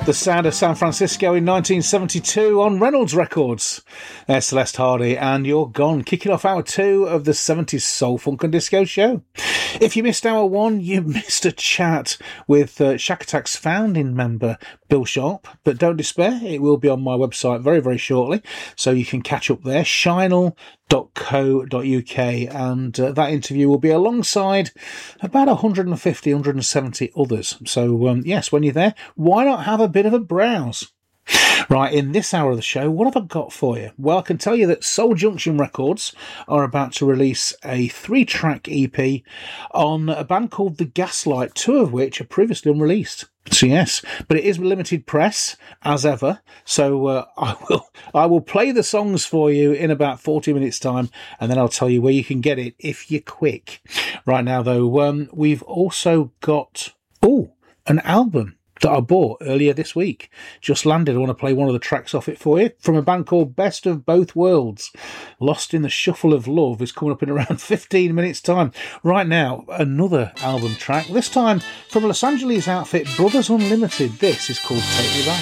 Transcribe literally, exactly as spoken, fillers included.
The sound of San Francisco in nineteen seventy-two on Reynolds Records. There's Celeste Hardy and You're Gone, kicking off hour two of the seventies Soul, Funk and Disco show. If you missed hour one, you missed a chat with uh, Shack Attack's founding member, Bill Sharp. But don't despair, it will be on my website very, very shortly, so you can catch up there, shinel dot co dot uk, and uh, that interview will be alongside about one hundred fifty, one hundred seventy others. So, um, yes, when you're there, why not have a bit of a browse? Right, in this hour of the show, what have I got for you? Well, I can tell you that Soul Junction Records are about to release a three-track E P on a band called The Gaslight, two of which are previously unreleased. So yes, but it is limited press, as ever, so uh, I will I will play the songs for you in about forty minutes' time, and then I'll tell you where you can get it if you're quick. Right now, though, um, we've also got, oh, an album that I bought earlier this week. Just landed. I want to play one of the tracks off it for you from a band called Best of Both Worlds. Lost in the Shuffle of Love is coming up in around fifteen minutes time. Right now, another album track, this time from a Los Angeles outfit, Brothers Unlimited. This is called Take Me Back.